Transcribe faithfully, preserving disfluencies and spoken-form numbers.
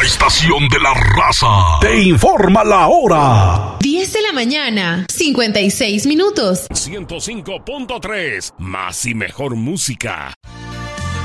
La estación de la raza te informa la hora. diez de la mañana, cincuenta y seis minutos. ciento cinco punto tres, más y mejor música.